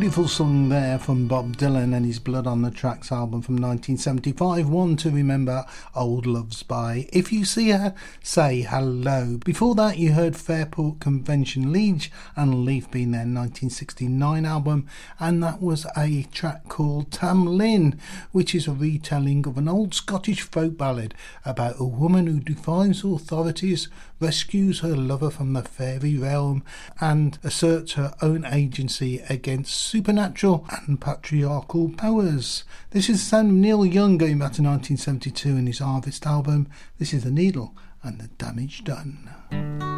Beautiful song there from Bob Dylan and his Blood on the Tracks album from 1975, one to remember, Old Loves By. If you see her, say hello. Before that you heard Fairport Convention Liege and Leaf being their 1969 album, and that was a track called Tam Lin, which is a retelling of an old Scottish folk ballad about a woman who defies authorities, rescues her lover from the fairy realm and asserts her own agency against supernatural and patriarchal powers. This is the sound of Neil Young going back to 1972 in his Harvest album. This is The Needle and the Damage Done.